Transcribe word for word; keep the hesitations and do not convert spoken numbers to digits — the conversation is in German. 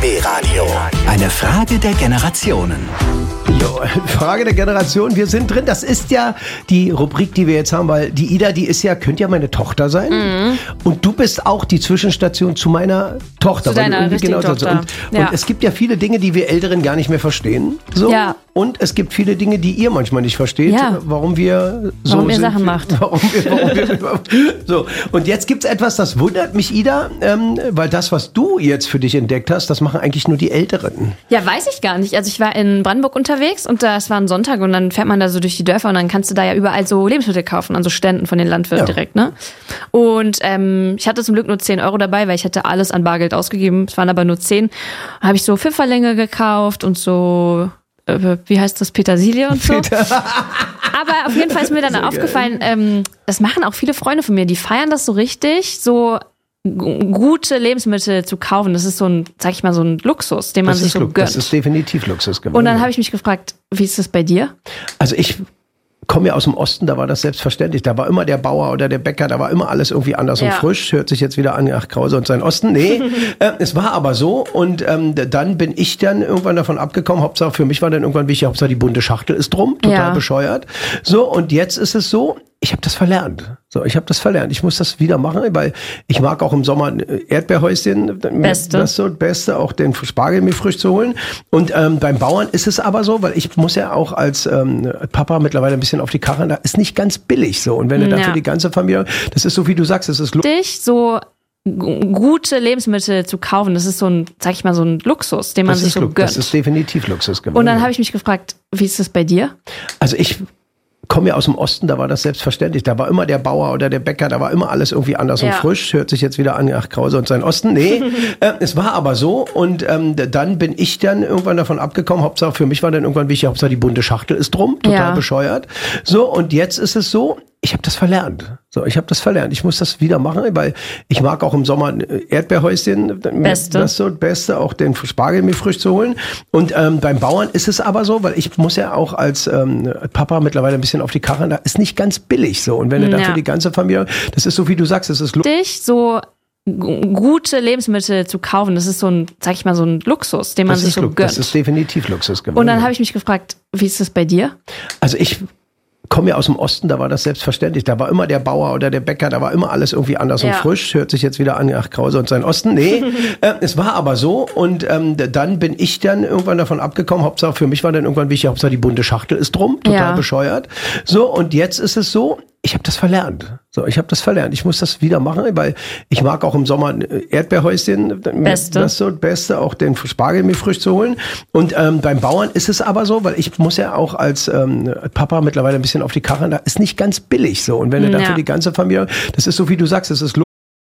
B-Radio. Eine Frage der Generationen. Jo, Frage der Generation, wir sind drin. Das ist ja die Rubrik, die wir jetzt haben, weil die Ida, die ist ja, könnte ja meine Tochter sein. Mhm. Und du bist auch die Zwischenstation zu meiner Tochter. Zu deiner richtigen genau Tochter. Und, ja. und es gibt ja viele Dinge, die wir Älteren gar nicht mehr verstehen. So. Ja. Und es gibt viele Dinge, die ihr manchmal nicht versteht, ja. warum wir so Warum ihr sind, Sachen macht. Warum wir, warum wir, so. Und jetzt gibt es etwas, das wundert mich, Ida, ähm, weil das, was du jetzt für dich entdeckt hast, das machen eigentlich nur die Älteren. Ja, weiß ich gar nicht. Also ich war in Brandenburg unterwegs und das war ein Sonntag und dann fährt man da so durch die Dörfer und dann kannst du da ja überall so Lebensmittel kaufen, an so Ständen von den Landwirten ja. direkt, ne? Und ähm, ich hatte zum Glück nur zehn Euro dabei, weil ich hätte alles an Bargeld ausgegeben. Es waren aber nur zehn. Da habe ich so Pfifferlinge gekauft und so, äh, wie heißt das, Petersilie und so. Peter. Aber auf jeden Fall ist mir dann so aufgefallen, ähm, das machen auch viele Freunde von mir, die feiern das so richtig, so gute Lebensmittel zu kaufen. Das ist so ein, sag ich mal, so ein Luxus, den man das sich so Lu- gönnt. Das ist definitiv Luxus geworden. Und dann habe ich mich gefragt, wie ist das bei dir? Also ich komme ja aus dem Osten, da war das selbstverständlich. Da war immer der Bauer oder der Bäcker, da war immer alles irgendwie anders Ja. und frisch. Hört sich jetzt wieder an, ach, Krause und sein Osten. Nee, äh, es war aber so. Und ähm, dann bin ich dann irgendwann davon abgekommen. Hauptsache für mich war dann irgendwann wichtig, Hauptsache die bunte Schachtel ist drum. Total Ja. bescheuert. So, und jetzt ist es so, ich habe das verlernt. So, ich habe das verlernt. Ich muss das wieder machen, weil ich mag auch im Sommer Erdbeerhäuschen. Beste. Das so Beste, auch den Spargel mir frisch zu holen. Und ähm, beim Bauern ist es aber so, weil ich muss ja auch als ähm, Papa mittlerweile ein bisschen auf die Karre, da ist nicht ganz billig so. Und wenn du dann Ja. für die ganze Familie, das ist so, wie du sagst, es ist lu- Dich so g- gute Lebensmittel zu kaufen, das ist so ein, sag ich mal, so ein Luxus, den man das sich ist, so lu- gönnt. das ist definitiv Luxus geworden. Und dann habe ich mich gefragt, wie ist das bei dir? Also ich komme ja aus dem Osten, da war das selbstverständlich. Da war immer der Bauer oder der Bäcker, da war immer alles irgendwie anders Ja. und frisch. Hört sich jetzt wieder an, ach, Krause und sein Osten. Nee, äh, es war aber so. Und ähm, dann bin ich dann irgendwann davon abgekommen. Hauptsache für mich war dann irgendwann wichtig, Hauptsache die bunte Schachtel ist drum. Total Ja. bescheuert. So, und jetzt ist es so, ich habe das verlernt. So, ich habe das verlernt. Ich muss das wieder machen, weil ich mag auch im Sommer Erdbeerhäuschen. Beste. Das so Beste, auch den Spargel mir frisch zu holen. Und ähm, beim Bauern ist es aber so, weil ich muss ja auch als ähm, Papa mittlerweile ein bisschen auf die Karre, da ist nicht ganz billig so. Und wenn du dann Ja. für die ganze Familie, das ist so, wie du sagst, es ist lu- Dich so g- gute Lebensmittel zu kaufen, das ist so ein, sag ich mal, so ein Luxus, den man das sich ist, so lu- gönnt. das ist definitiv Luxus geworden. Und dann habe ich mich gefragt, wie ist das bei dir? Also ich komme ja aus dem Osten, da war das selbstverständlich. Da war immer der Bauer oder der Bäcker, da war immer alles irgendwie anders Ja. und frisch. Hört sich jetzt wieder an, ach, Krause und sein Osten. Nee, äh, es war aber so. Und ähm, dann bin ich dann irgendwann davon abgekommen. Hauptsache für mich war dann irgendwann wichtig, Hauptsache die bunte Schachtel ist drum. Total Ja. bescheuert. So, und jetzt ist es so, ich habe das verlernt. So, ich habe das verlernt. Ich muss das wieder machen, weil ich mag auch im Sommer Erdbeerhäuschen. Beste. Das so Beste, auch den Spargel mir frisch zu holen. Und ähm, beim Bauern ist es aber so, weil ich muss ja auch als ähm, Papa mittlerweile ein bisschen auf die Karre, da ist nicht ganz billig so. Und wenn du dann Ja. für die ganze Familie, das ist so, wie du sagst, es ist lu-